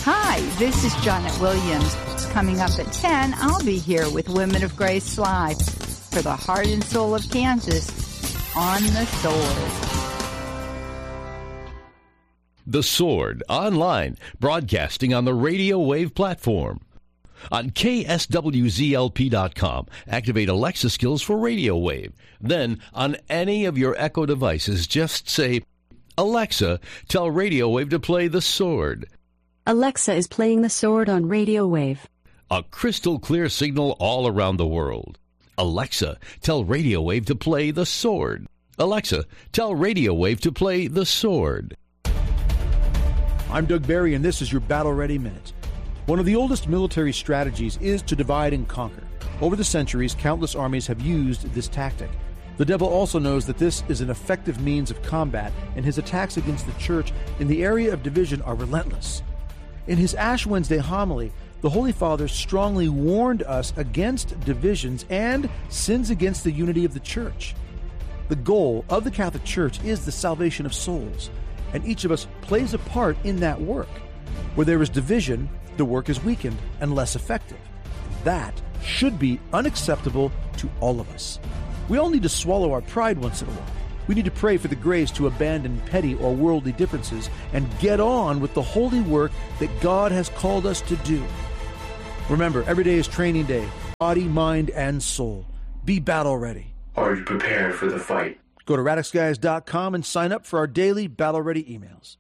Hi, this is Janet Williams. Coming up at 10, I'll be here with Women of Grace Live for the heart and soul of Kansas on the Sword. The Sword online, broadcasting on the Radio Wave platform. On KSWZLP.com, activate Alexa skills for Radio Wave. Then, on any of your Echo devices, just say, Alexa, tell Radio Wave to play The Sword. Alexa is playing The Sword on Radio Wave. A crystal clear signal all around the world. Alexa, tell Radio Wave to play The Sword. Alexa, tell Radio Wave to play The Sword. I'm Doug Barry, and this is your Battle Ready Minute. One of the oldest military strategies is to divide and conquer. Over the centuries, countless armies have used this tactic. The devil also knows that this is an effective means of combat, and his attacks against the church in the area of division are relentless. In his Ash Wednesday homily, the Holy Father strongly warned us against divisions and sins against the unity of the church. The goal of the Catholic Church is the salvation of souls, and each of us plays a part in that work. Where there is division, the work is weakened and less effective. That should be unacceptable to all of us. We all need to swallow our pride once in a while. We need to pray for the grace to abandon petty or worldly differences and get on with the holy work that God has called us to do. Remember, every day is training day, body, mind, and soul. Be battle ready. Are you prepared for the fight? Go to RadixGuys.com and sign up for our daily battle ready emails.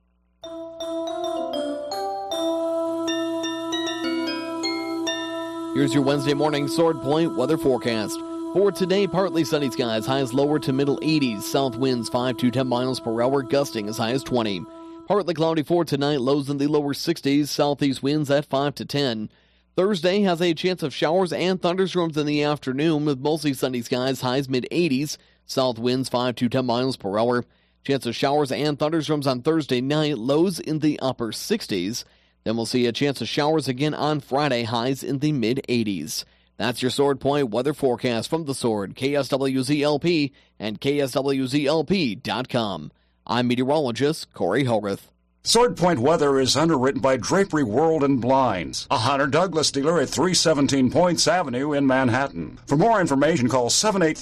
Here's your Wednesday morning Sword Point weather forecast. For today, partly sunny skies, highs lower to middle 80s. South winds 5 to 10 miles per hour, gusting as high as 20. Partly cloudy for tonight, lows in the lower 60s. Southeast winds at 5 to 10. Thursday has a chance of showers and thunderstorms in the afternoon with mostly sunny skies, highs mid-80s. South winds 5 to 10 miles per hour. Chance of showers and thunderstorms on Thursday night, lows in the upper 60s. Then we'll see a chance of showers again on Friday, highs in the mid-80s. That's your Sword Point weather forecast from The Sword, KSWZLP, and KSWZLP.com. I'm meteorologist Corey Hogarth. Sword Point weather is underwritten by Drapery World and Blinds, a Hunter Douglas dealer at 317 Points Avenue in Manhattan. For more information, call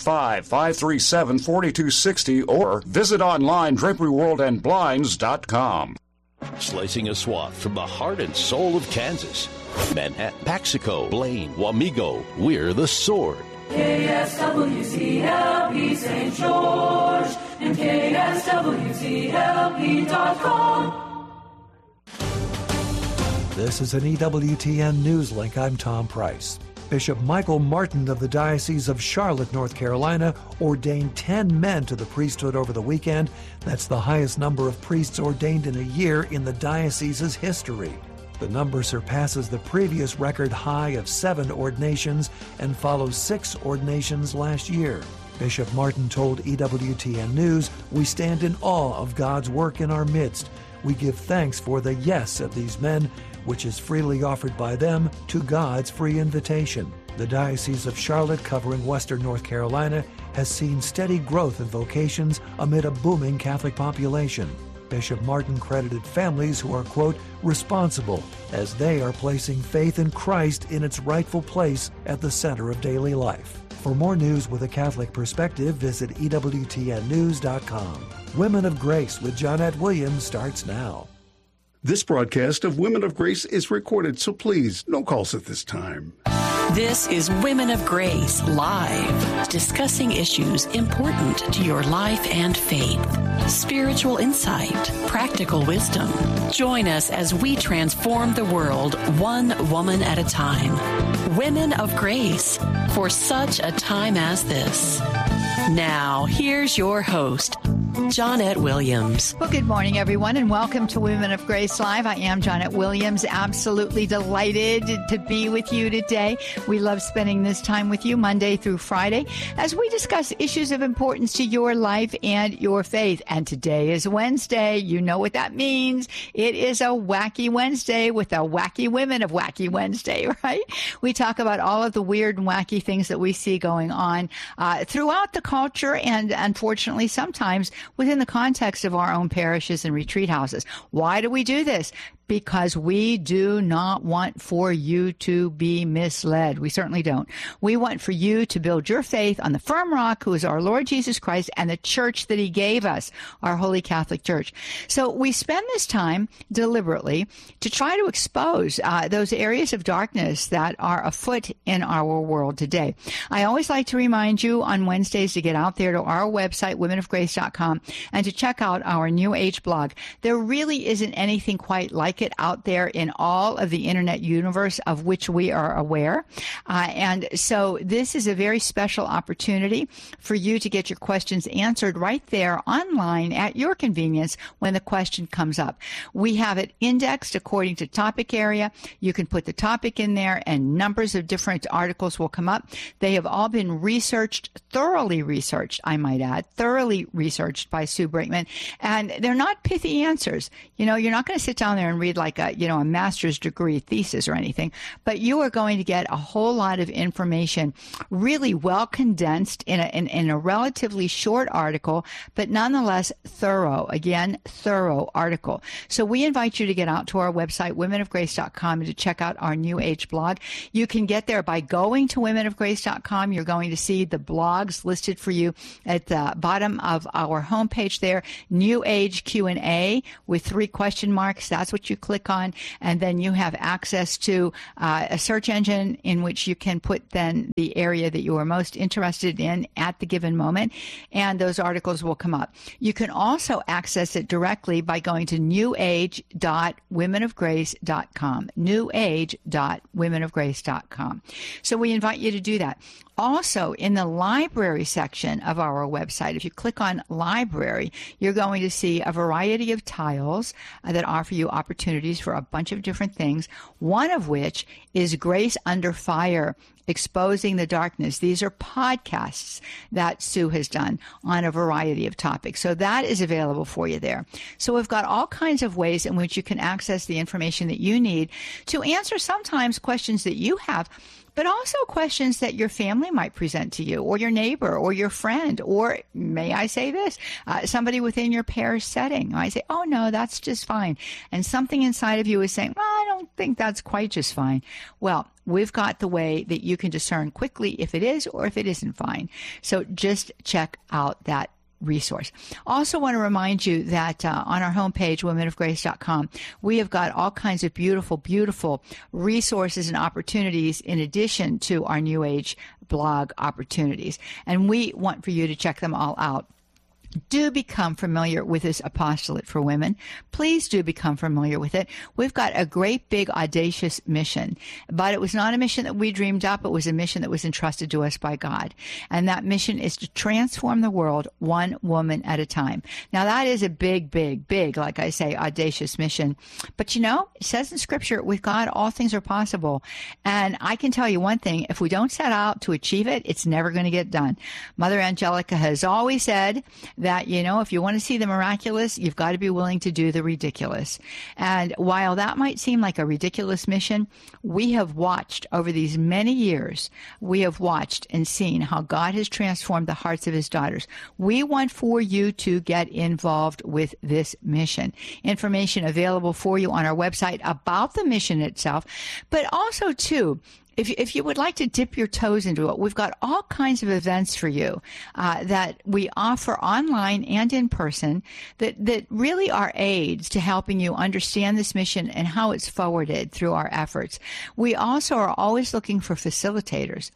785-537-4260 or visit online draperyworldandblinds.com. Slicing a swath from the heart and soul of Kansas. Manhattan, Paxico, Blaine, Wamego, we're The Sword. KSWZLP St. George and KSWZLP.com. This is an EWTN News Link. I'm Tom Price. Bishop Michael Martin of the Diocese of Charlotte, North Carolina, ordained 10 men to the priesthood over the weekend. That's the highest number of priests ordained in a year in the diocese's history. The number surpasses the previous record high of 7 ordinations and follows 6 ordinations last year. Bishop Martin told EWTN News, "We stand in awe of God's work in our midst. We give thanks for the yes of these men, which is freely offered by them to God's free invitation." The Diocese of Charlotte, covering western North Carolina, has seen steady growth in vocations amid a booming Catholic population. Bishop Martin credited families who are, quote, responsible as they are placing faith in Christ in its rightful place at the center of daily life. For more news with a Catholic perspective, visit EWTNnews.com. Women of Grace with Jonette Williams starts now. This broadcast of Women of Grace is recorded, so please, no calls at this time. This is Women of Grace Live, discussing issues important to your life and faith. Spiritual insight, practical wisdom. Join us as we transform the world one woman at a time. Women of Grace, for such a time as this. Now, here's your host, Jonette Williams. Well, good morning, everyone, and welcome to Women of Grace Live. I am Jonette Williams, absolutely delighted to be with you today. We love spending this time with you Monday through Friday as we discuss issues of importance to your life and your faith. And today is Wednesday. You know what that means. It is a wacky Wednesday with the wacky women of Wacky Wednesday, right? We talk about all of the weird and wacky things that we see going on throughout the culture, and unfortunately, sometimes within the context of our own parishes and retreat houses. Why do we do this? Because we do not want for you to be misled. We certainly don't. We want for you to build your faith on the firm rock, who is our Lord Jesus Christ, and the church that he gave us, our Holy Catholic Church. So we spend this time deliberately to try to expose those areas of darkness that are afoot in our world today. I always like to remind you on Wednesdays to get out there to our website, womenofgrace.com, and to check out our New Age blog. There really isn't anything quite like it out there in all of the internet universe of which we are aware. And so this is a very special opportunity for you to get your questions answered right there online at your convenience when the question comes up. We have it indexed according to topic area. You can put the topic in there and numbers of different articles will come up. They have all been researched, thoroughly researched, I might add, thoroughly researched by Sue Brinkman. And they're not pithy answers. You know, you're not going to sit down there and read like a master's degree thesis or anything, but you are going to get a whole lot of information really well condensed in a relatively short article, but nonetheless thorough. Again, thorough article. So we invite you to get out to our website, womenofgrace.com, and to check out our New Age blog. You can get there by going to womenofgrace.com. You're going to see the blogs listed for you at the bottom of our homepage there. New Age Q&A with 3 question marks. That's what you click on, and then you have access to a search engine in which you can put then the area that you are most interested in at the given moment, and those articles will come up. You can also access it directly by going to newage.womenofgrace.com, newage.womenofgrace.com. So we invite you to do that. Also, in the library section of our website, if you click on library, you're going to see a variety of tiles that offer you opportunities for a bunch of different things, one of which is Grace Under Fire, Exposing the Darkness. These are podcasts that Sue has done on a variety of topics. So that is available for you there. So we've got all kinds of ways in which you can access the information that you need to answer sometimes questions that you have, but also questions that your family might present to you, or your neighbor, or your friend, or, may I say this, somebody within your parish setting. I say, oh, no, that's just fine. And something inside of you is saying, well, I don't think that's quite just fine. Well, we've got the way that you can discern quickly if it is or if it isn't fine. So just check out that resource. Also want to remind you that on our homepage, womenofgrace.com, we have got all kinds of beautiful, beautiful resources and opportunities in addition to our New Age blog opportunities. And we want for you to check them all out. Do become familiar with this apostolate for women. Please do become familiar with it. We've got a great big audacious mission, but it was not a mission that we dreamed up. It was a mission that was entrusted to us by God. And that mission is to transform the world one woman at a time. Now that is a big, big, big, like I say, audacious mission. But you know, it says in Scripture, with God, all things are possible. And I can tell you one thing, if we don't set out to achieve it, it's never going to get done. Mother Angelica has always said that, you know, if you want to see the miraculous, you've got to be willing to do the ridiculous. And while that might seem like a ridiculous mission, we have watched over these many years, we have watched and seen how God has transformed the hearts of his daughters. We want for you to get involved with this mission. Information available for you on our website about the mission itself, but also, too, if you would like to dip your toes into it, we've got all kinds of events for you that we offer online and in person that really are aids to helping you understand this mission and how it's forwarded through our efforts. We also are always looking for facilitators,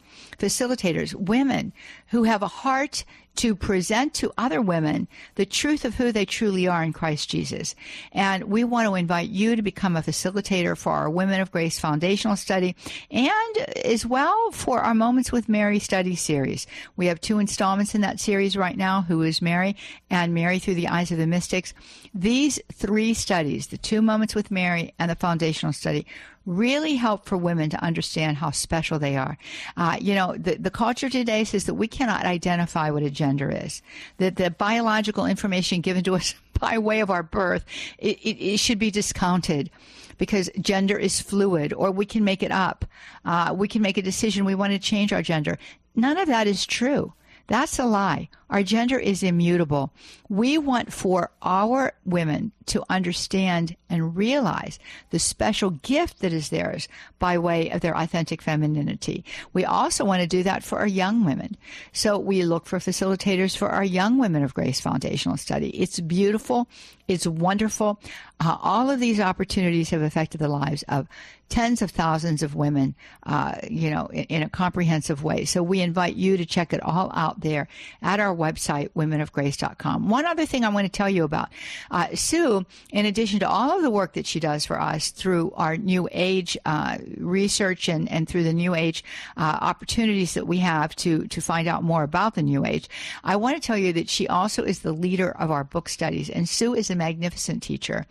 women who have a heart to present to other women the truth of who they truly are in Christ Jesus. And we want to invite you to become a facilitator for our Women of Grace foundational study and as well for our Moments with Mary study series. We have 2 installments in that series right now, Who is Mary and Mary Through the Eyes of the Mystics. These 3 studies, the 2 Moments with Mary and the foundational study, really help for women to understand how special they are. The culture today says that we cannot identify what a gender is, that the biological information given to us by way of our birth, it should be discounted because gender is fluid, or we can make it up. We can make a decision we want to change our gender. None of that is true. That's a lie. Our gender is immutable. We want for our women to understand and realize the special gift that is theirs by way of their authentic femininity. We also want to do that for our young women. So we look for facilitators for our Young Women of Grace Foundational Study. It's beautiful. It's wonderful. All of these opportunities have affected the lives of tens of thousands of women, in a comprehensive way. So we invite you to check it all out there at our website, womenofgrace.com. One other thing I want to tell you about, Sue, in addition to all of the work that she does for us through our New Age research and through the New Age opportunities that we have to find out more about the New Age, I want to tell you that she also is the leader of our book studies. And Sue is a magnificent teacher.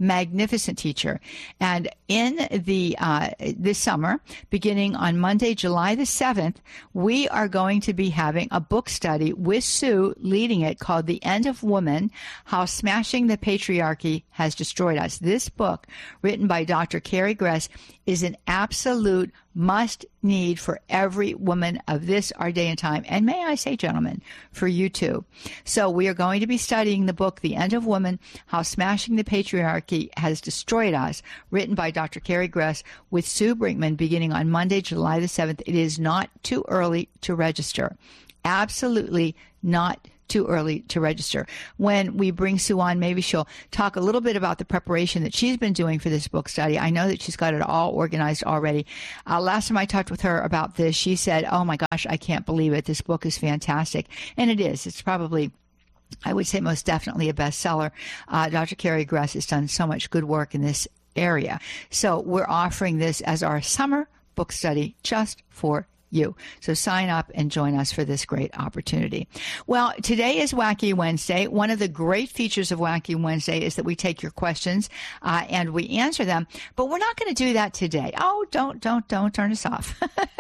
And in the this summer, beginning on Monday, July the 7th, we are going to be having a book study with Sue leading it called The End of Woman, How Smashing the Patriarchy Has Destroyed Us. This book, written by Dr. Carrie Gress, is an absolute must-need for every woman of this, our day and time. And may I say, gentlemen, for you too. So we are going to be studying the book, The End of Woman, How Smashing the Patriarchy Has Destroyed Us, written by Dr. Carrie Gress with Sue Brinkman, beginning on Monday, July the 7th. It is not too early to register. Absolutely not too early to register. When we bring Sue on, maybe she'll talk a little bit about the preparation that she's been doing for this book study. I know that she's got it all organized already. Last time I talked with her about this, she said, "Oh my gosh, I can't believe it. This book is fantastic." And it is. It's probably, I would say, most definitely a bestseller. Dr. Carrie Gress has done so much good work in this area. So we're offering this as our summer book study just for you. So sign up and join us for this great opportunity. Well, today is Wacky Wednesday. One of the great features of Wacky Wednesday is that we take your questions and we answer them, but we're not going to do that today. Oh, don't turn us off.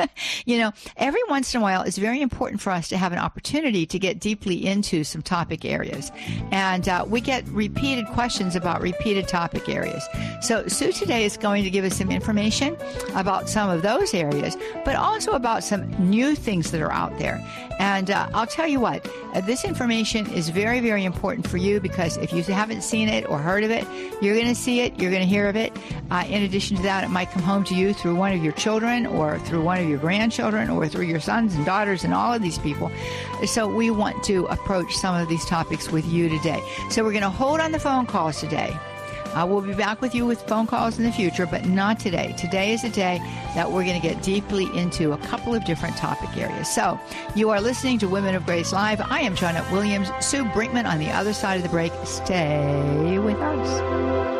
Every once in a while, it's very important for us to have an opportunity to get deeply into some topic areas. And we get repeated questions about repeated topic areas. So Sue today is going to give us some information about some of those areas, but also about some new things that are out there. And I'll tell you what, this information is very, very important for you, because if you haven't seen it or heard of it, you're going to see it, you're going to hear of it. In addition to that, it might come home to you through one of your children or through one of your grandchildren or through your sons and daughters and all of these people. So we want to approach some of these topics with you today. So we're going to hold on the phone calls today. We'll be back with you with phone calls in the future, but not today. Today is a day that we're going to get deeply into a couple of different topic areas. So you are listening to Women of Grace Live. I am Janet Williams. Sue Brinkman on the other side of the break. Stay with us.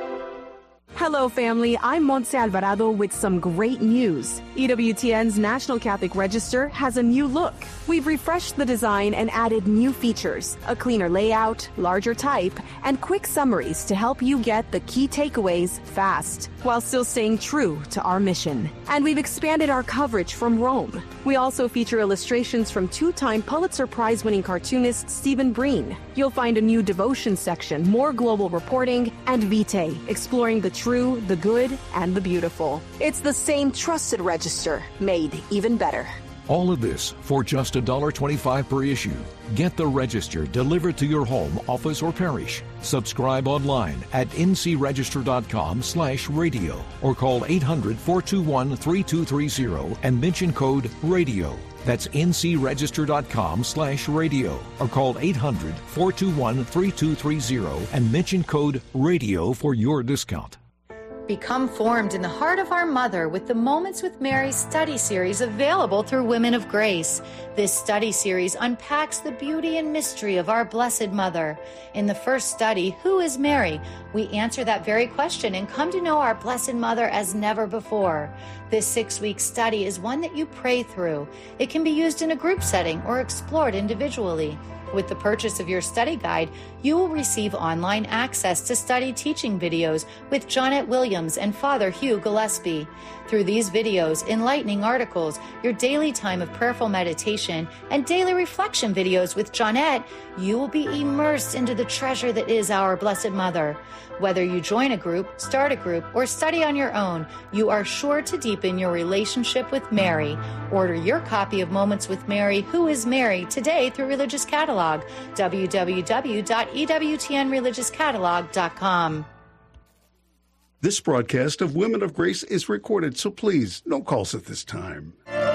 Hello, family. I'm Montse Alvarado with some great news. EWTN's National Catholic Register has a new look. We've refreshed the design and added new features, a cleaner layout, larger type, and quick summaries to help you get the key takeaways fast, while still staying true to our mission. And we've expanded our coverage from Rome. We also feature illustrations from two-time Pulitzer Prize-winning cartoonist Stephen Breen. You'll find a new devotion section, more global reporting, and Vitae, exploring the true, the good, and the beautiful. It's the same trusted register, made even better. All of this for just $1.25 per issue. Get the Register delivered to your home, office, or parish. Subscribe online at ncregister.com/radio or call 800-421-3230 and mention code RADIO. That's ncregister.com/radio or call 800-421-3230 and mention code RADIO for your discount. Become formed in the heart of our mother with the Moments with Mary study series available through Women of Grace. This study series unpacks the beauty and mystery of our Blessed Mother. In the first study, Who is Mary? We answer that very question and come to know our Blessed Mother as never before. This 6-week study is one that you pray through. It can be used in a group setting or explored individually. With the purchase of your study guide, you will receive online access to study teaching videos with Jonette Williams and Father Hugh Gillespie. Through these videos, enlightening articles, your daily time of prayerful meditation, and daily reflection videos with Jonette, you will be immersed into the treasure that is our Blessed Mother. Whether you join a group, start a group, or study on your own, you are sure to deepen your relationship with Mary. Order your copy of Moments with Mary, Who is Mary, today through Religious Catalog, www.ewtnreligiouscatalog.com. This broadcast of Women of Grace is recorded, so please, no calls at this time.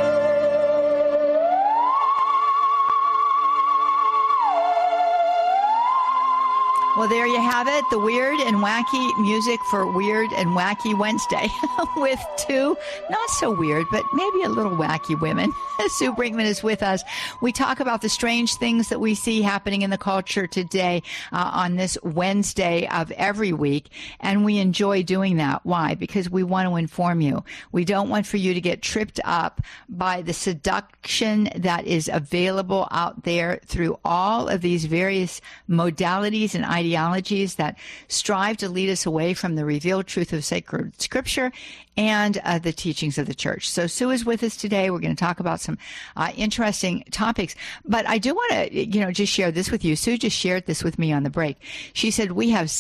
Well, there you have it, the weird and wacky music for Weird and Wacky Wednesday with two not so weird, but maybe a little wacky women. Sue Brinkman is with us. We talk about the strange things that we see happening in the culture today on this Wednesday of every week, and we enjoy doing that. Why? Because we want to inform you. We don't want for you to get tripped up by the seduction that is available out there through all of these various modalities and ideologies that strive to lead us away from the revealed truth of sacred scripture and the teachings of the church. So Sue is with us today. We're going to talk about some interesting topics. But I do want to, just share this with you. Sue just shared this with me on the break. She said we have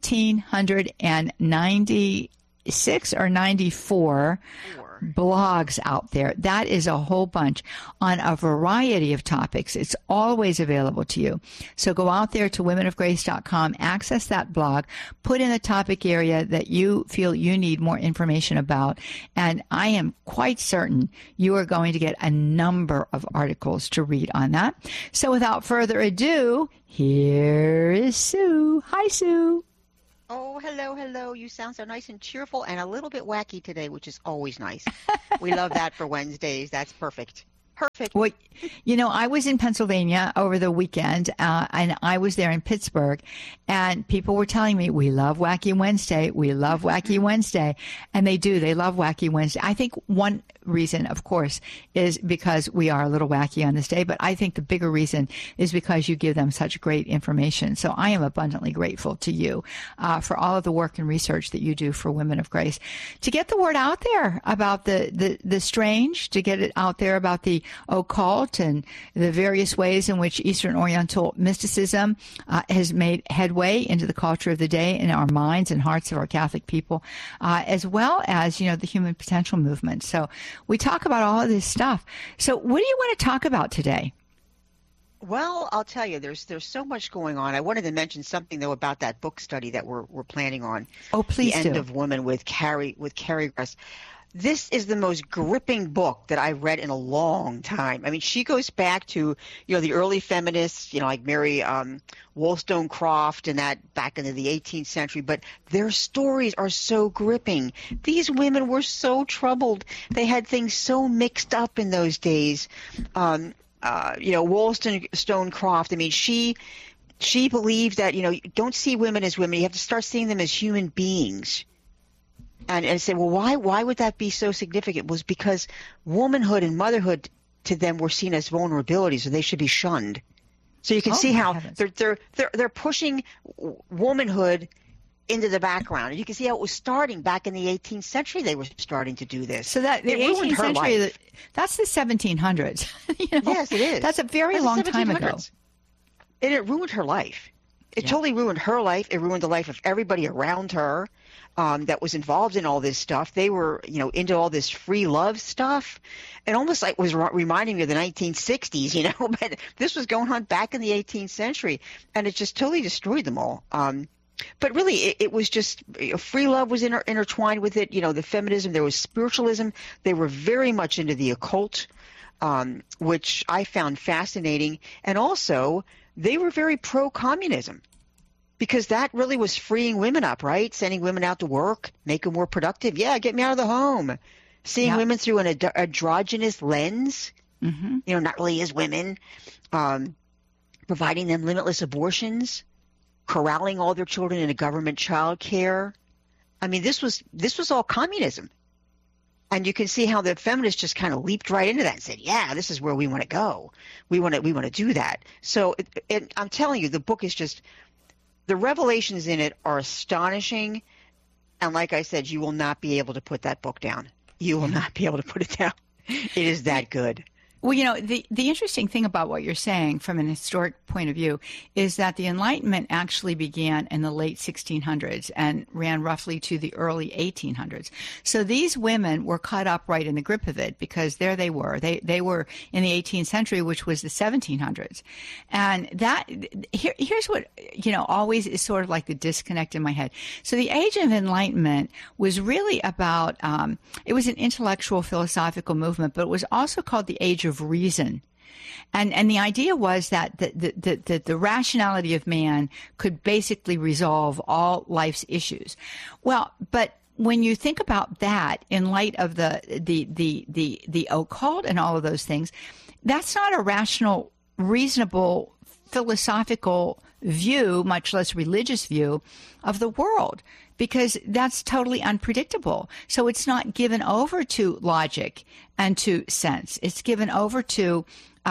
1,796 or 94 blogs out there. That is a whole bunch on a variety of topics. It's always available to you. So go out there to womenofgrace.com, access that blog, put in the topic area that you feel you need more information about, and I am quite certain you are going to get a number of articles to read on that. So without further ado, here is Sue. Hi, Sue. Oh, hello, hello. You sound so nice and cheerful and a little bit wacky today, which is always nice. We love that for Wednesdays. That's perfect. Perfect. Well, I was in Pennsylvania over the weekend, and I was there in Pittsburgh, and people were telling me, we love Wacky Wednesday. We love Wacky Wednesday. And they do. They love Wacky Wednesday. I think one reason, of course, is because we are a little wacky on this day, but I think the bigger reason is because you give them such great information. So I am abundantly grateful to you for all of the work and research that you do for Women of Grace to get the word out there about the strange, to get it out there about the occult and the various ways in which Eastern Oriental mysticism has made headway into the culture of the day in our minds and hearts of our Catholic people, as well as, the human potential movement. So we talk about all of this stuff. So what do you want to talk about today? Well, I'll tell you, there's so much going on. I wanted to mention something, though, about that book study that we're planning on. Oh, please The do. End of Woman with Carrie Gress. This is the most gripping book that I've read in a long time. I mean, she goes back to, the early feminists, like Mary Wollstonecraft and that back into the 18th century, but their stories are so gripping. These women were so troubled. They had things so mixed up in those days. Wollstonecraft, I mean, she believed that, you don't see women as women. You have to start seeing them as human beings. And said, well, why would that be so significant? It was because womanhood and motherhood to them were seen as vulnerabilities, so they should be shunned. So you can see how they're pushing womanhood into the background. And you can see how it was starting back in the 18th century. They were starting to do this. So that the 18th century, that's the 1700s. Yes, it is. That's a very long time ago. And it ruined her life. It totally ruined her life. It ruined the life of everybody around her. That was involved in all this stuff. They were, into all this free love stuff, and almost like was reminding me of the 1960s, but this was going on back in the 18th century, and it just totally destroyed them all. But really, it was just free love was intertwined with it. The feminism, there was spiritualism. They were very much into the occult, which I found fascinating, and also they were very pro-communism. Because that really was freeing women up, right? Sending women out to work, make them more productive. Yeah, get me out of the home. Seeing women through an androgynous lens, not really as women. Providing them limitless abortions, corralling all their children into government child care. I mean, this was all communism. And you can see how the feminists just kind of leaped right into that and said, yeah, this is where we want to go. We want to do that. So I'm telling you, the book is just, the revelations in it are astonishing. And like I said, you will not be able to put that book down. You will not be able to put it down. It is that good. Well, you know, the interesting thing about what you're saying from an historic point of view is that the Enlightenment actually began in the late 1600s and ran roughly to the early 1800s. So these women were caught up right in the grip of it because there they were. They were in the 18th century, which was the 1700s. And that here's what, you know, always is sort of like the disconnect in my head. So the Age of Enlightenment was really about, it was an intellectual philosophical movement, but it was also called the Age of Reason. And the idea was that the rationality of man could basically resolve all life's issues. Well, but when you think about that in light of the occult and all of those things, that's not a rational, reasonable, philosophical view, much less religious view of the world, because that's totally unpredictable. So it's not given over to logic and to sense. It's given over to,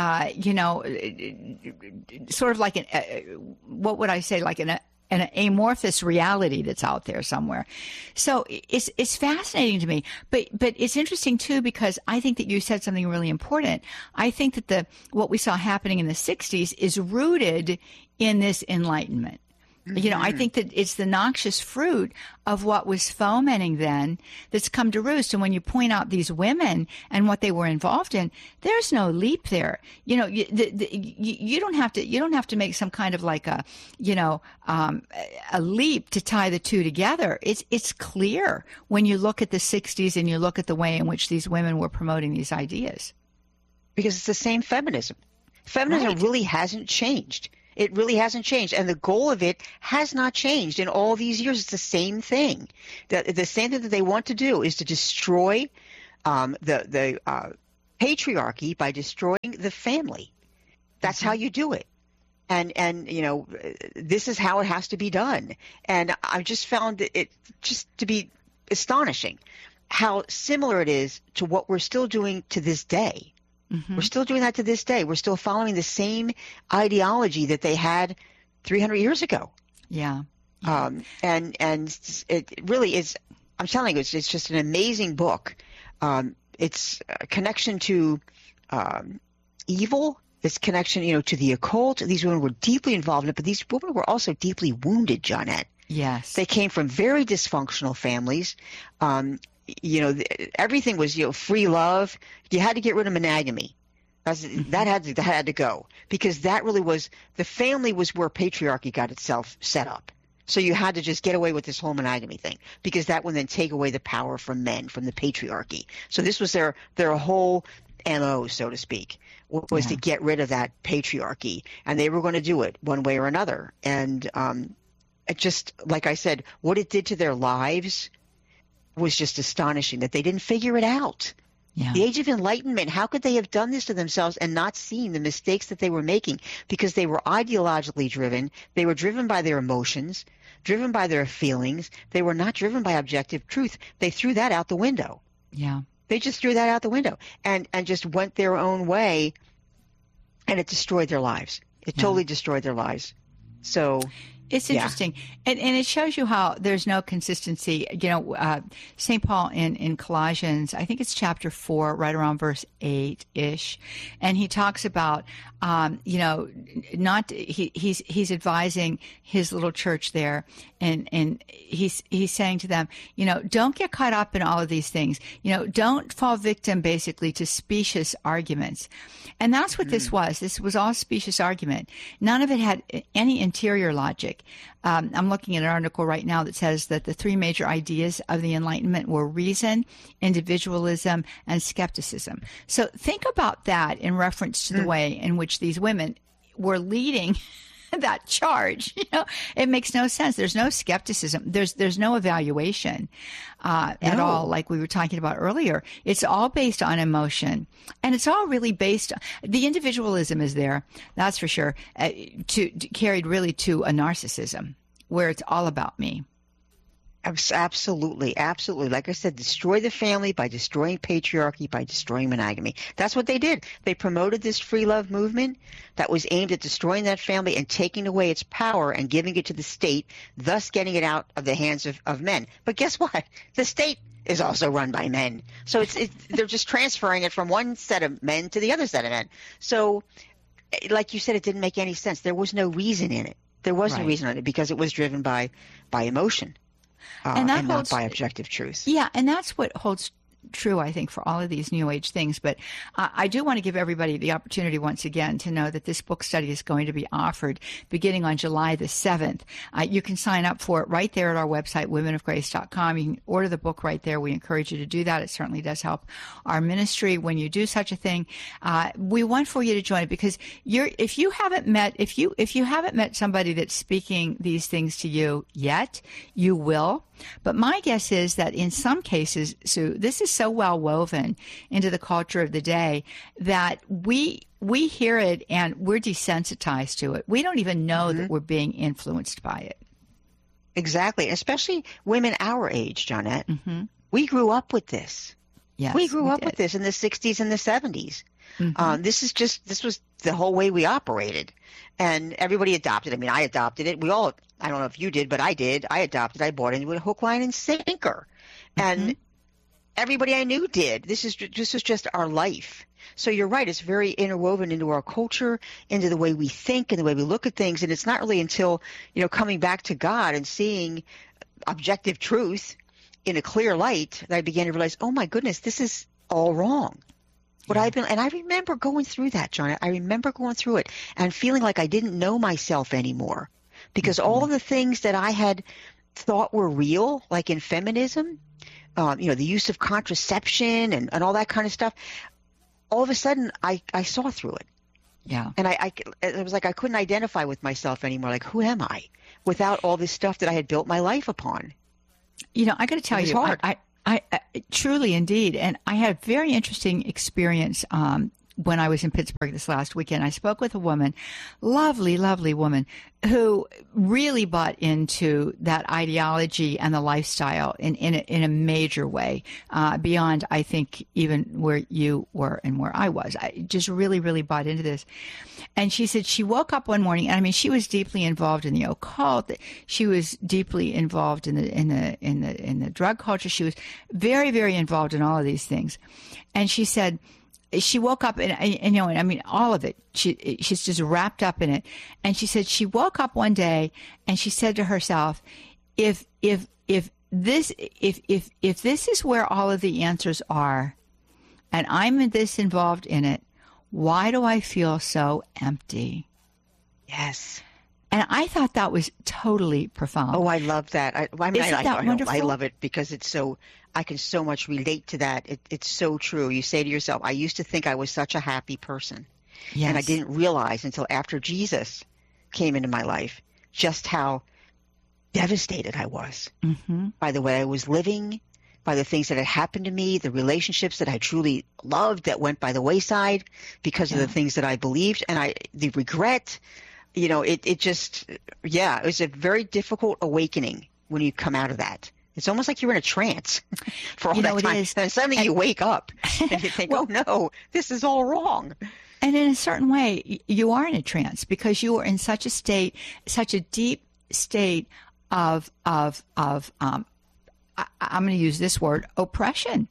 sort of like what would I say, like an amorphous reality that's out there somewhere. So it's fascinating to me, but it's interesting too, because I think that you said something really important. I think that what we saw happening in the 60s is rooted in this Enlightenment. Mm-hmm. You know, I think that it's the noxious fruit of what was fomenting then that's come to roost. And when you point out these women and what they were involved in, there's no leap there. You know, you don't have to make some kind of like a leap to tie the two together. It's clear when you look at the 60s and you look at the way in which these women were promoting these ideas. Because it's the same feminism. Feminism really hasn't changed. It really hasn't changed. And the goal of it has not changed in all these years. It's the same thing. The same thing that they want to do is to destroy the patriarchy by destroying the family. That's how you do it. And you know, this is how it has to be done. And I just found it just to be astonishing how similar it is to what we're still doing to this day. Mm-hmm. We're still doing that to this day. We're still following the same ideology that they had 300 years ago. Yeah. And it really is, I'm telling you, it's just an amazing book. It's a connection to evil. It's connection, to the occult. These women were deeply involved in it, but these women were also deeply wounded, Johnette. Yes. They came from very dysfunctional families. Everything was, free love. You had to get rid of monogamy. That had to go, because that really was, the family was where patriarchy got itself set up. So you had to just get away with this whole monogamy thing, because that would then take away the power from men, from the patriarchy. So this was their whole MO, so to speak, was to get rid of that patriarchy, and they were going to do it one way or another. And it just, like I said, what it did to their lives was just astonishing, that they didn't figure it out. Yeah. The Age of Enlightenment, how could they have done this to themselves and not seen the mistakes that they were making? Because they were ideologically driven. They were driven by their emotions, driven by their feelings. They were not driven by objective truth. They threw that out the window. Yeah. They just threw that out the window and just went their own way, and it destroyed their lives. It totally destroyed their lives. So it's interesting. And it shows you how there's no consistency. St. Paul in Colossians, I think it's chapter 4, right around verse 8-ish. And he talks about, he's advising his little church there. And he's saying to them, don't get caught up in all of these things. Don't fall victim basically to specious arguments. And that's what this was. This was all specious argument. None of it had any interior logic. I'm looking at an article right now that says that the three major ideas of the Enlightenment were reason, individualism, and skepticism. So think about that in reference to the way in which these women were leading that charge. It makes no sense. There's no skepticism. There's no evaluation at all, like we were talking about earlier. It's all based on emotion, and it's all really based on the individualism is there. That's for sure. Carried really to a narcissism where it's all about me. Absolutely. Absolutely. Like I said, destroy the family by destroying patriarchy, by destroying monogamy. That's what they did. They promoted this free love movement that was aimed at destroying that family and taking away its power and giving it to the state, thus getting it out of the hands of men. But guess what? The state is also run by men. So they're just transferring it from one set of men to the other set of men. So like you said, it didn't make any sense. There was no reason in it. There was no reason in it because it was driven by emotion. And not by objective truth. Yeah, and that's what holds true, I think, for all of these New Age things. But I do want to give everybody the opportunity once again to know that this book study is going to be offered beginning on July the 7th. You can sign up for it right there at our website, womenofgrace.com. You can order the book right there. We encourage you to do that. It certainly does help our ministry when you do such a thing. We want for you to join it because if you haven't met somebody that's speaking these things to you yet, you will. But my guess is that in some cases, Sue, this is so well woven into the culture of the day that we hear it and we're desensitized to it. We don't even know that we're being influenced by it. Exactly. Especially women our age, Johnette. Mm-hmm. We grew up with this. Yes, we grew up with this in the 60s and the 70s. Mm-hmm. This was the whole way we operated. And everybody adopted. I mean, I adopted it. We all, I don't know if you did, but I did. I adopted. I bought into it hook, line, and sinker. And everybody I knew did. This is just our life. So you're right. It's very interwoven into our culture, into the way we think and the way we look at things. And it's not really until, coming back to God and seeing objective truth in a clear light that I began to realize, oh my goodness, this is all wrong. And I remember going through that, John. I remember going through it and feeling like I didn't know myself anymore because all of the things that I had thought were real, like in feminism, the use of contraception and all that kind of stuff, all of a sudden I saw through it. Yeah. And it was like I couldn't identify with myself anymore. Like, who am I without all this stuff that I had built my life upon? I got to tell you, I truly indeed. And I had a very interesting experience when I was in Pittsburgh this last weekend. I spoke with a woman, lovely, lovely woman, who really bought into that ideology and the lifestyle in a major way, beyond, I think, even where you were and where I was. I just really, really bought into this. And she said she woke up one morning, and I mean, she was deeply involved in the occult. She was deeply involved in the drug culture. She was very, very involved in all of these things. And she said, she woke up and all of it. She's just wrapped up in it. And she said she woke up one day and she said to herself, if this is where all of the answers are, and I'm this involved in it, why do I feel so empty? Yes. And I thought that was totally profound. Oh, I love that. I love it because it's so. I can so much relate to that. It's so true. You say to yourself, I used to think I was such a happy person. Yes. And I didn't realize until after Jesus came into my life just how devastated I was by the way I was living, by the things that had happened to me, the relationships that I truly loved that went by the wayside because of the things that I believed, and the regret. It was a very difficult awakening when you come out of that. It's almost like you're in a trance for all that time. And suddenly you wake up and you think, oh, no, this is all wrong. And in a certain way, you are in a trance because you are in such a deep state of I'm going to use this word, oppression.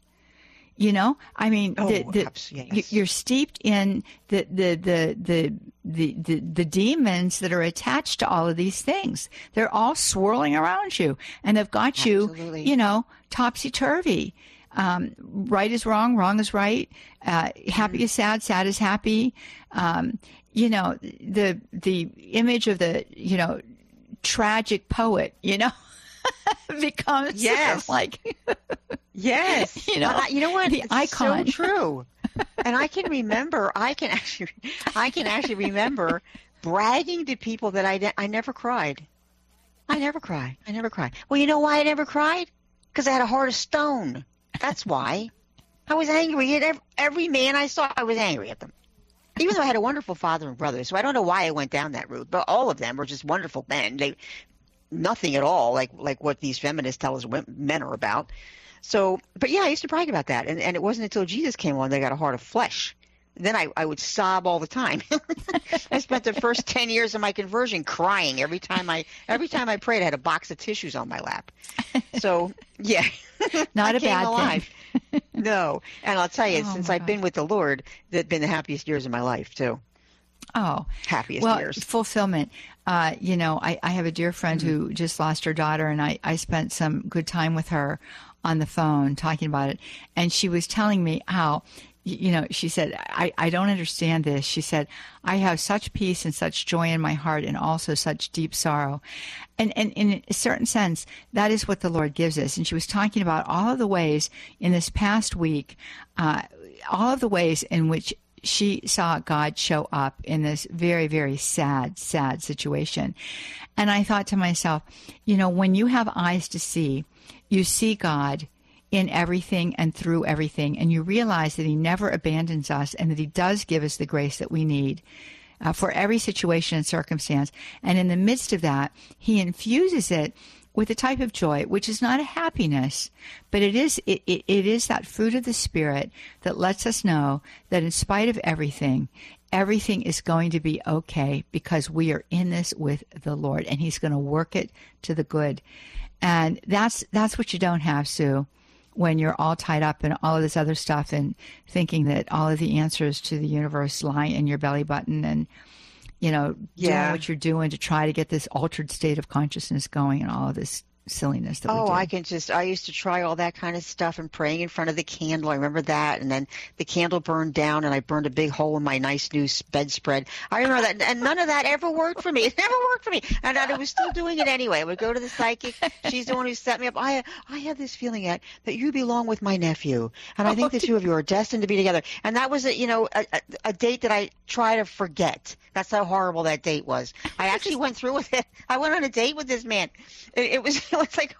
I mean, you're steeped in the demons that are attached to all of these things. They're all swirling around you, and they've got you, topsy-turvy. Right is wrong, wrong is right. Happy is sad, sad is happy. The image of the, tragic poet, becomes sort of like yes, you know what, the icon. So true. And I can actually remember bragging to people that I never cried. I never cried. Well, you know why I never cried? Because I had a heart of stone. That's why. I was angry at every man I saw. I was angry at them, even though I had a wonderful father and brother. So I don't know why I went down that route, but all of them were just wonderful men. nothing at all like what these feminists tell us men are about. So, but yeah, I used to brag about that. And it wasn't until Jesus came along that I got a heart of flesh. Then I would sob all the time. I spent the first 10 years of my conversion crying every time I prayed. I had a box of tissues on my lap. So yeah, not a bad alive. thing. No, and I'll tell you, since I've been with the Lord, they've been the happiest years of my life too. Oh, happiest years. Fulfillment. I have a dear friend who just lost her daughter, and I spent some good time with her on the phone talking about it, and she was telling me how. She said, I don't understand this. She said, I have such peace and such joy in my heart and also such deep sorrow. And in a certain sense, that is what the Lord gives us. And she was talking about all of the ways in this past week, all of the ways in which she saw God show up in this very, very sad situation. And I thought to myself, when you have eyes to see, you see God in everything and through everything, and you realize that he never abandons us and that he does give us the grace that we need for every situation and circumstance. And in the midst of that, he infuses it with a type of joy, which is not a happiness, but it is that fruit of the Spirit that lets us know that in spite of everything is going to be okay because we are in this with the Lord, and he's going to work it to the good. And that's what you don't have, Sue, when you're all tied up in all of this other stuff and thinking that all of the answers to the universe lie in your belly button and, doing what you're doing to try to get this altered state of consciousness going and all of this silliness that we do. I used to try all that kind of stuff and praying in front of the candle. I remember that. And then the candle burned down and I burned a big hole in my nice new bedspread. I remember that. And none of that ever worked for me. It never worked for me. And I was still doing it anyway. I would go to the psychic. She's the one who set me up. I have this feeling that you belong with my nephew. And I think the two of you are destined to be together. And that was a date that I try to forget. That's how horrible that date was. I actually went through with it. I went on a date with this man. It was like,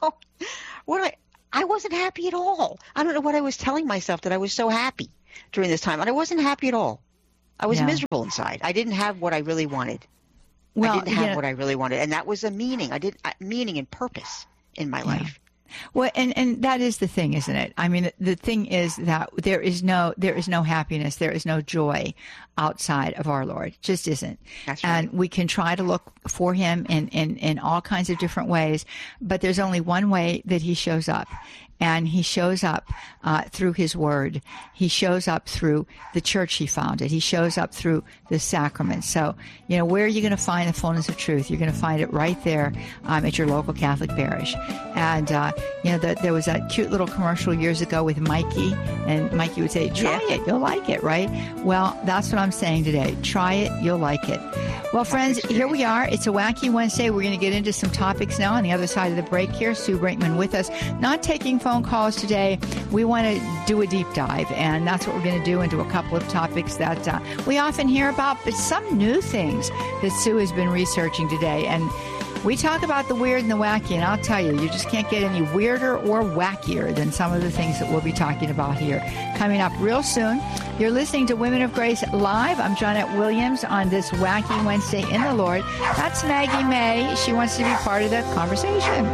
I wasn't happy at all. I don't know what I was telling myself that I was so happy during this time. And I wasn't happy at all. I was miserable inside. I didn't have what I really wanted. I didn't have what I really wanted. And that was a meaning. Meaning and purpose in my life. Well, and that is the thing, isn't it? I mean, the thing is that there is no happiness, there is no joy outside of our Lord. It just isn't. That's right. And we can try to look for him in all kinds of different ways, but there's only one way that he shows up. And he shows up through his word. He shows up through the church he founded. He shows up through the sacraments. So, where are you going to find the fullness of truth? You're going to find it right there at your local Catholic parish. And, there was that cute little commercial years ago with Mikey. And Mikey would say, try it. You'll like it, right? Well, that's what I'm saying today. Try it. You'll like it. Well, friends, here we are. It's a wacky Wednesday. We're going to get into some topics now on the other side of the break here. Sue Brinkman with us. Not taking phone calls today. We want to do a deep dive, and that's what we're going to do into a couple of topics that we often hear about, but some new things that Sue has been researching today. And we talk about the weird and the wacky, and I'll tell you, you just can't get any weirder or wackier than some of the things that we'll be talking about here. Coming up real soon, you're listening to Women of Grace Live. I'm Johnette Williams on this wacky Wednesday in the Lord. That's Maggie May. She wants to be part of the conversation.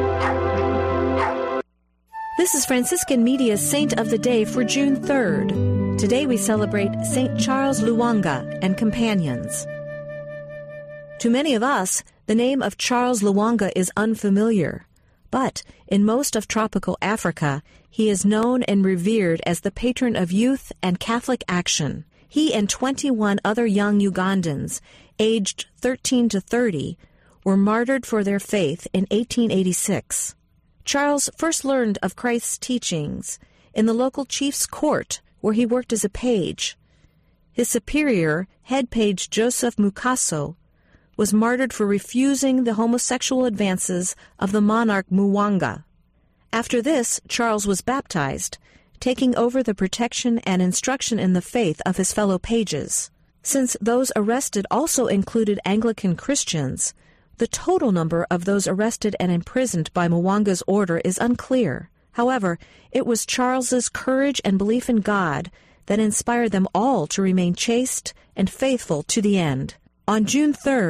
This is Franciscan Media's Saint of the Day for June 3rd. Today we celebrate St. Charles Lwanga and companions. To many of us, the name of Charles Lwanga is unfamiliar, but in most of tropical Africa, he is known and revered as the patron of youth and Catholic action. He and 21 other young Ugandans, aged 13 to 30, were martyred for their faith in 1886. Charles first learned of Christ's teachings in the local chief's court, where he worked as a page. His superior, head page Joseph Mukaso, was martyred for refusing the homosexual advances of the monarch Mwanga. After this, Charles was baptized, taking over the protection and instruction in the faith of his fellow pages. Since those arrested also included Anglican Christians, the total number of those arrested and imprisoned by Mwanga's order is unclear. However, it was Charles's courage and belief in God that inspired them all to remain chaste and faithful to the end. On June 3rd,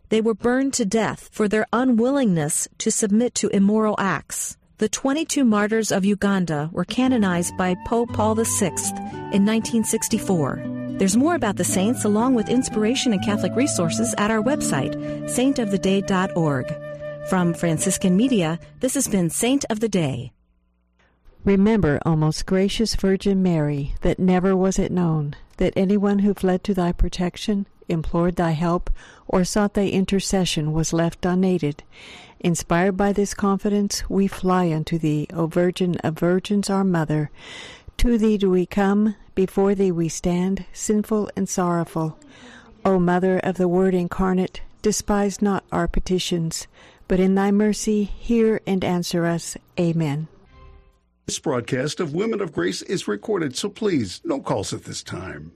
They were burned to death for their unwillingness to submit to immoral acts. The 22 martyrs of Uganda were canonized by Pope Paul VI in 1964. There's more about the saints along with inspiration and Catholic resources at our website, saintoftheday.org. From Franciscan Media, this has been Saint of the Day. Remember, O most gracious Virgin Mary, that never was it known that anyone who fled to thy protection, implored thy help, or sought thy intercession was left unaided. Inspired by this confidence, we fly unto thee, O Virgin of Virgins, our Mother. To thee do we come, before thee we stand, sinful and sorrowful. O Mother of the Word incarnate, despise not our petitions, but in thy mercy hear and answer us. Amen. This broadcast of Women of Grace is recorded, so please, no calls at this time.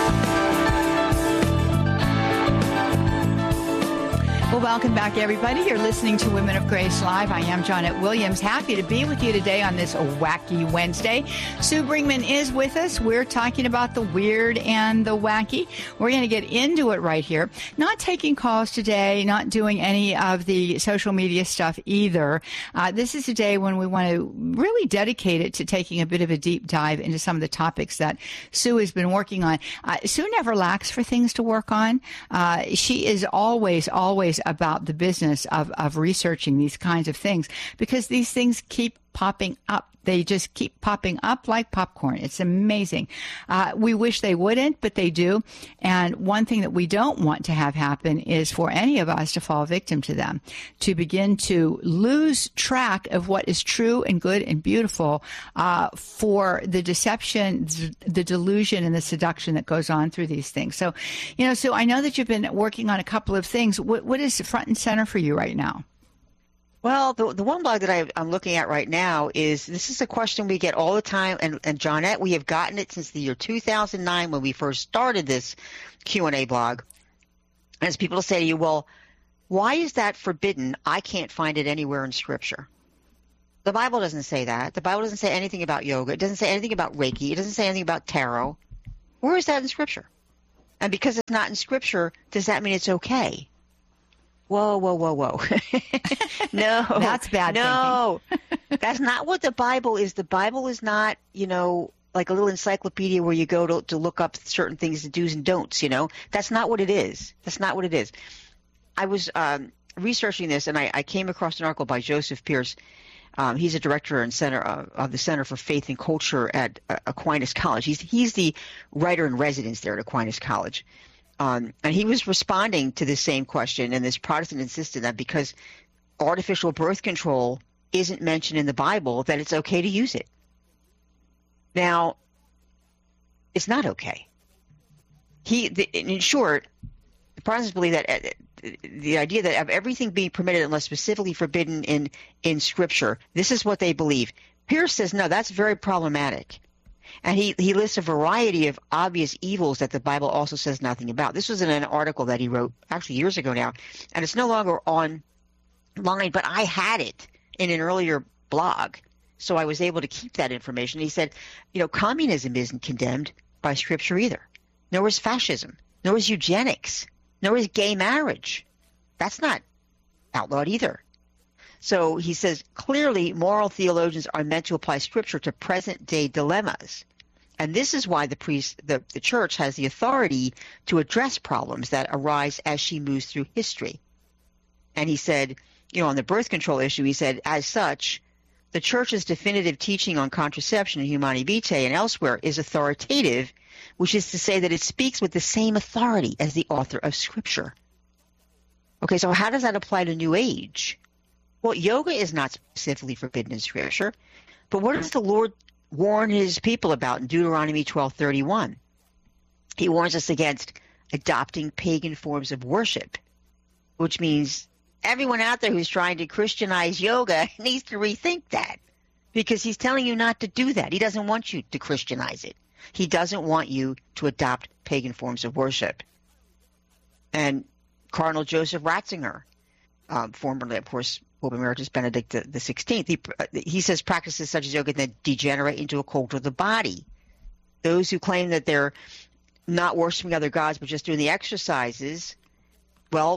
Well, welcome back, everybody. You're listening to Women of Grace Live. I am Janet Williams. Happy to be with you today on this wacky Wednesday. Sue Brinkman is with us. We're talking about the weird and the wacky. We're going to get into it right here. Not taking calls today, not doing any of the social media stuff either. This is a day when we want to really dedicate it to taking a bit of a deep dive into some of the topics that Sue has been working on. Sue never lacks for things to work on. She is always about the business of researching these kinds of things because these things keep popping up. They just keep popping up like popcorn. It's amazing. We wish they wouldn't, but they do. And one thing that we don't want to have happen is for any of us to fall victim to them, to begin to lose track of what is true and good and beautiful for the deception, the delusion, and the seduction that goes on through these things. So, so I know that you've been working on a couple of things. What is front and center for you right now? Well, the one blog that I'm looking at right now this is a question we get all the time, and Johnette, we have gotten it since the year 2009 when we first started this Q&A blog. As people say to you, well, why is that forbidden? I can't find it anywhere in Scripture. The Bible doesn't say that. The Bible doesn't say anything about yoga. It doesn't say anything about Reiki. It doesn't say anything about tarot. Where is that in Scripture? And because it's not in Scripture, does that mean it's okay? Whoa. No. That's bad No. That's not what the Bible is. The Bible is not, like a little encyclopedia where you go to look up certain things, the do's and don'ts, That's not what it is. That's not what it is. I was researching this, and I came across an article by Joseph Pierce. He's a director and center of the Center for Faith and Culture at Aquinas College. He's the writer in residence there at Aquinas College. And he was responding to this same question, and this Protestant insisted that because artificial birth control isn't mentioned in the Bible, that it's okay to use it. Now, it's not okay. In short, the Protestants believe that the idea that of everything being permitted unless specifically forbidden in Scripture, this is what they believe. Pierce says, no, that's very problematic. And he lists a variety of obvious evils that the Bible also says nothing about. This was in an article that he wrote actually years ago now, and it's no longer online, but I had it in an earlier blog, so I was able to keep that information. He said, communism isn't condemned by Scripture either. Nor is fascism. Nor is eugenics. Nor is gay marriage. That's not outlawed either. So he says, clearly moral theologians are meant to apply Scripture to present-day dilemmas. And this is why the Church has the authority to address problems that arise as she moves through history. And he said, on the birth control issue, he said, as such, the Church's definitive teaching on contraception in Humanae Vitae and elsewhere is authoritative, which is to say that it speaks with the same authority as the author of Scripture. Okay, so how does that apply to New Age? Well, yoga is not specifically forbidden in Scripture, but what does the Lord warn his people about in Deuteronomy 12:31? He warns us against adopting pagan forms of worship, which means everyone out there who's trying to Christianize yoga needs to rethink that, because he's telling you not to do that. He doesn't want you to Christianize it. He doesn't want you to adopt pagan forms of worship. And Cardinal Joseph Ratzinger, formerly, of course, Pope Emeritus Benedict XVI, he says practices such as yoga then degenerate into a cult of the body. Those who claim that they're not worshiping other gods but just doing the exercises, well,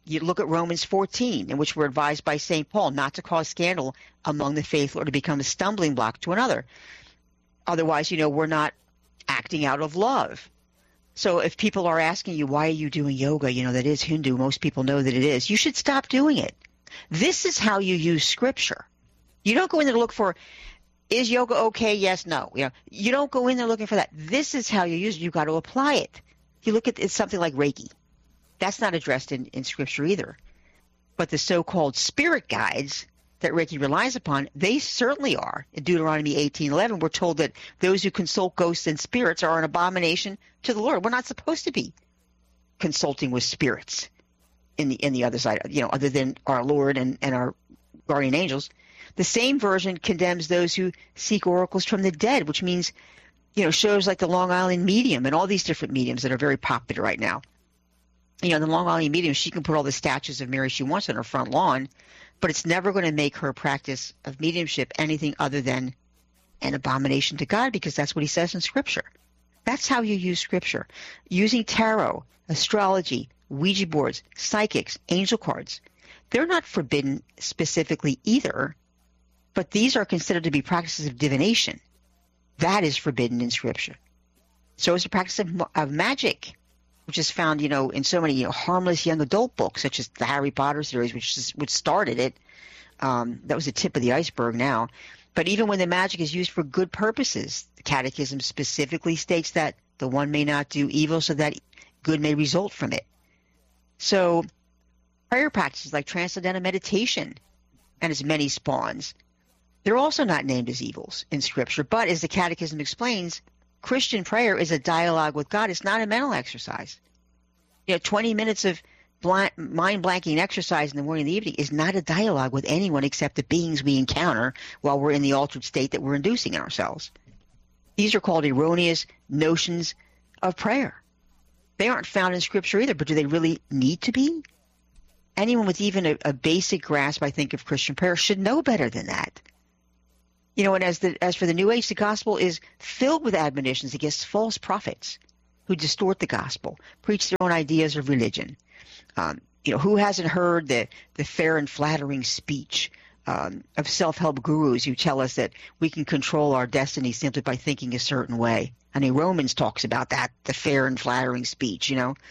You look at Romans 14, in which we're advised by St. Paul not to cause scandal among the faithful or to become a stumbling block to another. Otherwise, we're not acting out of love. So if people are asking you, why are you doing yoga? That is Hindu. Most people know that it is. You should stop doing it. This is how you use Scripture. You don't go in there to look for, is yoga okay? Yes, no. You don't go in there looking for that. This is how you use it. You've got to apply it. You look at it's something like Reiki. That's not addressed in Scripture either. But the so-called spirit guides that Reiki relies upon, they certainly are. In Deuteronomy 18:11, we're told that those who consult ghosts and spirits are an abomination to the Lord. We're not supposed to be consulting with spirits in the other side, other than our Lord and our guardian angels. The same version condemns those who seek oracles from the dead, which means, shows like the Long Island Medium and all these different mediums that are very popular right now. The Long Island Medium, she can put all the statues of Mary she wants on her front lawn, but it's never going to make her practice of mediumship anything other than an abomination to God, because that's what he says in Scripture. That's how you use Scripture. Using tarot, astrology, Ouija boards, psychics, angel cards. They're not forbidden specifically either, but these are considered to be practices of divination. That is forbidden in Scripture. So is the practice of magic, which is found, in so many harmless young adult books, such as the Harry Potter series, which started it. That was the tip of the iceberg now. But even when the magic is used for good purposes, the Catechism specifically states that the one may not do evil so that good may result from it. So prayer practices like transcendental meditation and its many spawns, they're also not named as evils in Scripture. But as the Catechism explains, Christian prayer is a dialogue with God. It's not a mental exercise. 20 minutes of mind-blanking exercise in the morning and the evening is not a dialogue with anyone except the beings we encounter while we're in the altered state that we're inducing in ourselves. These are called erroneous notions of prayer. They aren't found in Scripture either, but do they really need to be? Anyone with even a basic grasp, I think, of Christian prayer should know better than that. And as for the New Age, the gospel is filled with admonitions against false prophets who distort the gospel, preach their own ideas of religion. Who hasn't heard the fair and flattering speech of self-help gurus who tell us that we can control our destiny simply by thinking a certain way? I mean, Romans talks about that, the fair and flattering speech,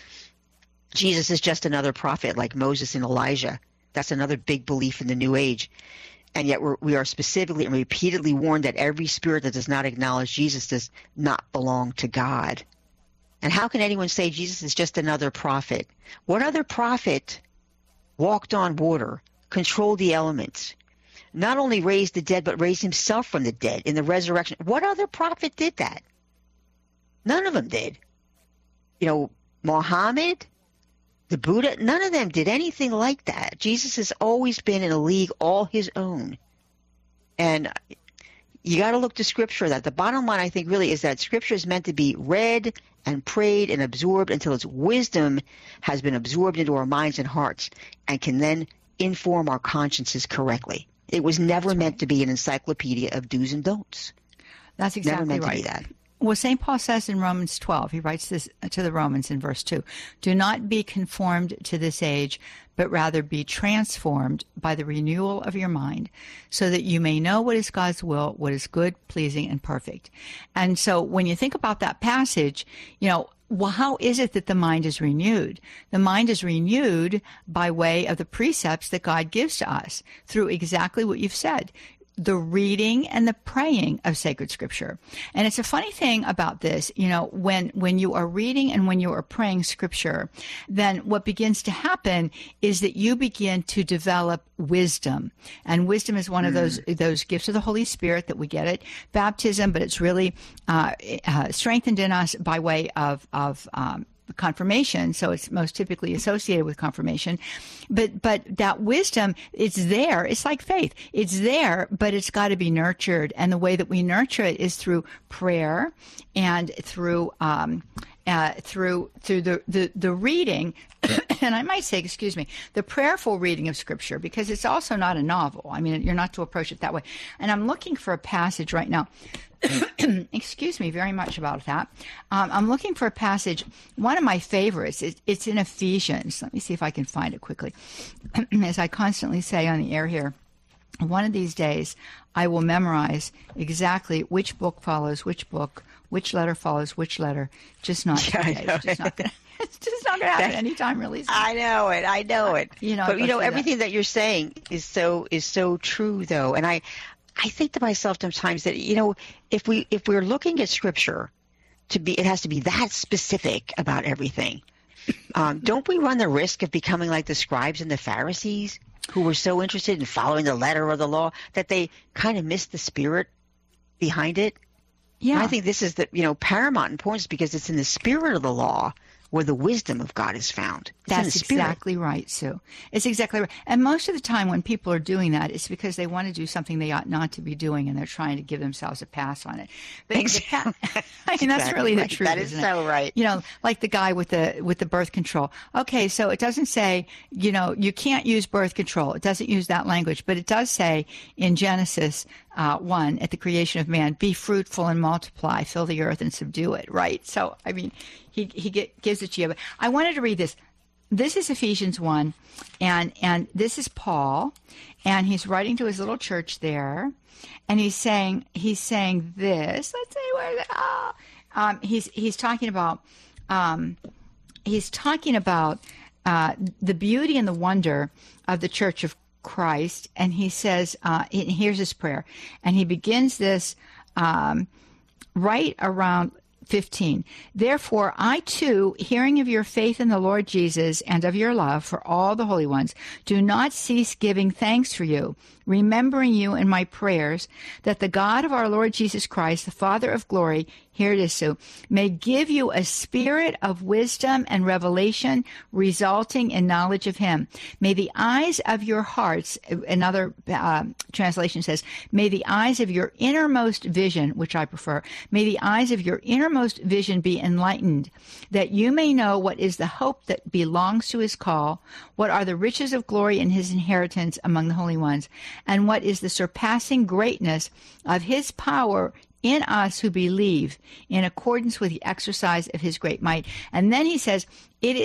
Jesus is just another prophet like Moses and Elijah. That's another big belief in the New Age. And yet we are specifically and repeatedly warned that every spirit that does not acknowledge Jesus does not belong to God. And how can anyone say Jesus is just another prophet? What other prophet walked on water, controlled the elements, not only raised the dead, but raised himself from the dead in the resurrection? What other prophet did that? None of them did. Muhammad, the Buddha, none of them did anything like that. Jesus has always been in a league all his own. And you got to look to Scripture. That the bottom line, I think, really is that Scripture is meant to be read and prayed and absorbed until its wisdom has been absorbed into our minds and hearts and can then inform our consciences correctly. It was never meant to be an encyclopedia of do's and don'ts. That's exactly never meant right. to be that. Well, St. Paul says in Romans 12, he writes this to the Romans in verse 2, do not be conformed to this age, but rather be transformed by the renewal of your mind, so that you may know what is God's will, what is good, pleasing, and perfect. And so when you think about that passage, well, how is it that the mind is renewed? The mind is renewed by way of the precepts that God gives to us through exactly what you've said. The reading and the praying of sacred Scripture. And it's a funny thing about this, when you are reading and when you are praying Scripture, then what begins to happen is that you begin to develop wisdom. And wisdom is one of those gifts of the Holy Spirit that we get at baptism, but it's really strengthened in us by way of confirmation, so it's most typically associated with confirmation. But that wisdom, it's there. It's like faith. It's there, but it's got to be nurtured. And the way that we nurture it is through prayer and through the reading, and I might say, the prayerful reading of Scripture, because it's also not a novel. I mean, you're not to approach it that way. And I'm looking for a passage right now excuse me very much about that. I'm looking for a passage, one of my favorites. It's in Ephesians. Let me see if I can find it quickly. As I constantly say on the air here, one of these days I will memorize exactly which book follows which book, which letter follows which letter. Just not today. It's just not going to happen anytime really soon. I know it. But everything that you're saying is so true, though. And I think to myself sometimes that if we're looking at Scripture it has to be that specific about everything. Don't we run the risk of becoming like the scribes and the Pharisees, who were so interested in following the letter of the law that they kind of missed the spirit behind it? Yeah, and I think this is the paramount importance, because it's in the spirit of the law where the wisdom of God is found. That's exactly right, Sue. It's exactly right. And most of the time when people are doing that, it's because they want to do something they ought not to be doing, and they're trying to give themselves a pass on it. But that's really the truth. That is so right. Like the guy with the birth control. Okay, so it doesn't say, you can't use birth control. It doesn't use that language, but it does say in Genesis 1, at the creation of man, be fruitful and multiply, fill the earth and subdue it, right? So, I mean, he gives it to you. But I wanted to read this. This is Ephesians 1, and this is Paul, and he's writing to his little church there, and he's saying this. Let's see where is it? He's talking about the beauty and the wonder of the Church of Christ, and he says, here's his prayer, and he begins this right around 15. Therefore, I too, hearing of your faith in the Lord Jesus and of your love for all the holy ones, do not cease giving thanks for you, remembering you in my prayers, that the God of our Lord Jesus Christ, the Father of glory, here it is, Sue, may give you a spirit of wisdom and revelation resulting in knowledge of him. May the eyes of your hearts, another translation says, may the eyes of your innermost vision, which I prefer, may the eyes of your innermost vision be enlightened, that you may know what is the hope that belongs to his call, what are the riches of glory in his inheritance among the holy ones, and what is the surpassing greatness of his power in us who believe, in accordance with the exercise of his great might. And then he says, it